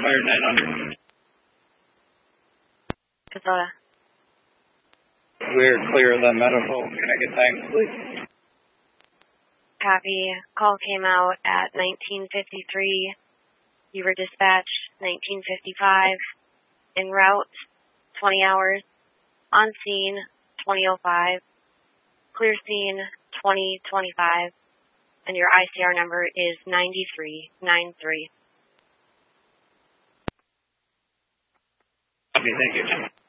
Fire 900. Kasota. We're clear of the medical. Can I get times, please? Copy. Call came out at 19:53. You were dispatched 19:55. En route 20 hours. On scene 20:05. Clear scene 20:25. And your ICR number is 9393. Okay, thank you.